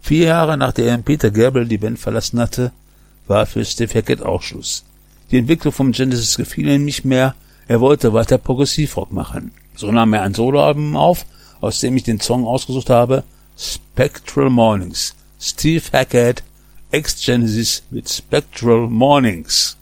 4 Jahre nachdem Peter Gabriel die Band verlassen hatte, war für Steve Hackett auch Schluss. Die Entwicklung vom Genesis gefiel ihm nicht mehr, er wollte weiter Progressivrock machen. So nahm er ein Soloalbum auf, aus dem ich den Song ausgesucht habe, Spectral Mornings. Steve Hackett, ex-Genesis mit Spectral Mornings.